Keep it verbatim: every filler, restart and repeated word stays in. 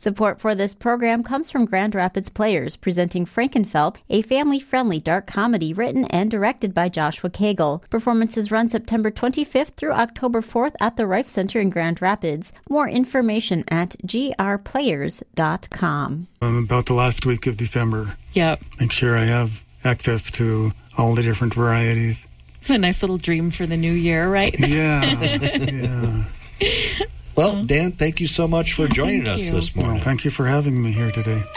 Support for this program comes from Grand Rapids Players, presenting Frankenfeld, a family-friendly dark comedy written and directed by Joshua Cagle. Performances run September twenty-fifth through October fourth at the Rife Center in Grand Rapids. More information at g r players dot com. Um, about the last week of December. Yep. Make sure I have access to all the different varieties. It's a nice little dream for the new year, right? Yeah, yeah. Well, Dan, thank you so much for joining Thank us you. this morning. Well, thank you for having me here today.